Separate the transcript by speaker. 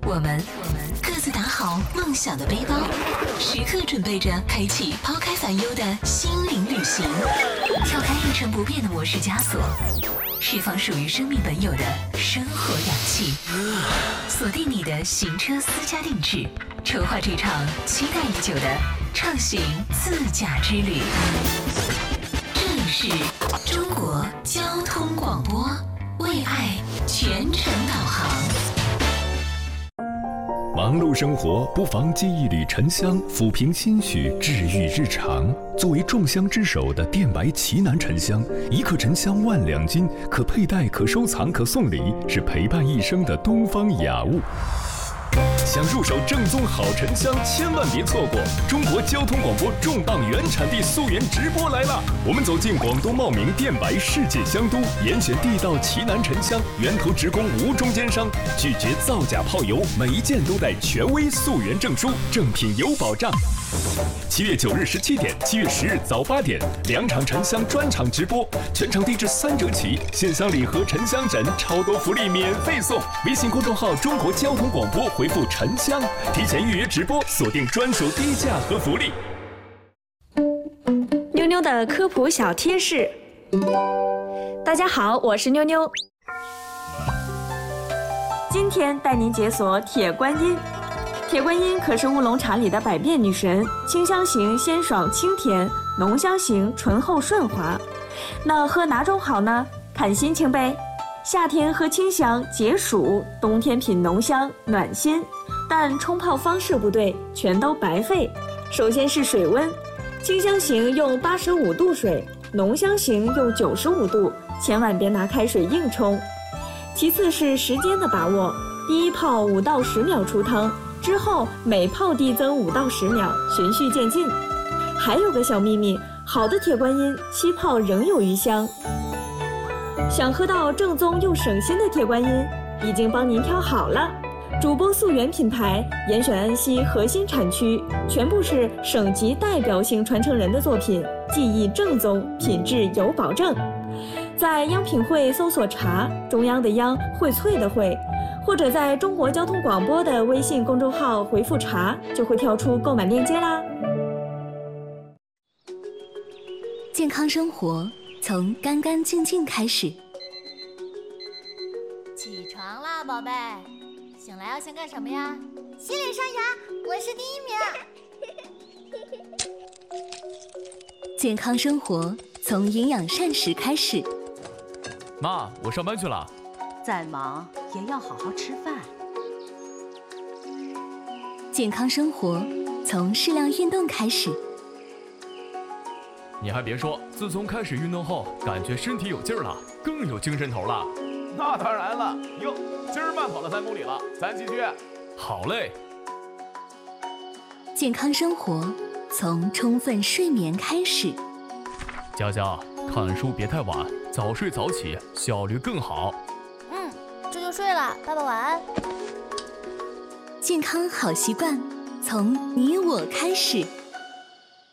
Speaker 1: 我们各自打好梦想的背包，时刻准备着开启抛开烦忧的心灵旅行，跳开一成不变的模式枷锁，释放属于生命本有的生活氧气，锁定你的行车私家定制，筹划这场期待已久的畅行自驾之旅。这里是中国交通广播，为爱全程导航。
Speaker 2: 忙碌生活，不妨寄一缕沉香，抚平心绪，治愈日常。作为众香之首的电白奇楠沉香，1克沉香万两金，可佩戴、可收藏、可送礼，是陪伴一生的东方雅物。想入手正宗好沉香，千万别错过！中国交通广播重磅原产地溯源直播来了！我们走进广东茂名电白世界香都，严选地道奇楠沉香，源头直供，无中间商，拒绝造假泡油，每一件都带权威溯源证书，正品有保障。7月9日17点，7月10日早8点，2场沉香专场直播，全场地至3折起，线香礼盒、沉香枕，超多福利免费送！微信公众号中国交通广播回复沉香，提前预约直播，锁定专属低价和福利。
Speaker 3: 妞妞的科普小贴士。大家好，我是妞妞。今天带您解锁铁观音。铁观音可是乌龙茶里的百变女神，清香型鲜爽清甜，浓香型醇厚顺滑。那喝哪种好呢？看心情呗。夏天喝清香解暑，冬天品浓香暖心。但冲泡方式不对，全都白费。首先是水温，清香型用85度水，浓香型用95度，千万别拿开水硬冲。其次是时间的把握，第一泡5到10秒出汤，之后每泡递增5到10秒，循序渐进。还有个小秘密，好的铁观音7泡仍有余香。想喝到正宗又省心的铁观音，已经帮您挑好了。主播溯源品牌，严选安溪核心产区，全部是省级代表性传承人的作品，技艺正宗，品质有保证。在央品汇搜索茶，中央的央，荟萃的荟，或者在中国交通广播的微信公众号回复茶，就会跳出购买链接啦。
Speaker 1: 健康生活从干干净净开始。
Speaker 4: 起床啦，宝贝！醒来要先干什么呀？洗脸刷牙，我是第1名。
Speaker 1: 健康生活从营养膳食开始。
Speaker 5: 妈，我上班去了。
Speaker 6: 再忙也要好好吃饭。
Speaker 1: 健康生活从适量运动开始。
Speaker 5: 你还别说，自从开始运动后，感觉身体有劲儿了，更有精神头了。
Speaker 7: 那当然了，哟，今儿慢跑了3公里了，咱继续。
Speaker 5: 好嘞。
Speaker 1: 健康生活从充分睡眠开始。
Speaker 5: 佳佳，看书别太晚，早睡早起，效率更好。
Speaker 4: 这就睡了，爸爸晚安。
Speaker 1: 健康好习惯从你我开始。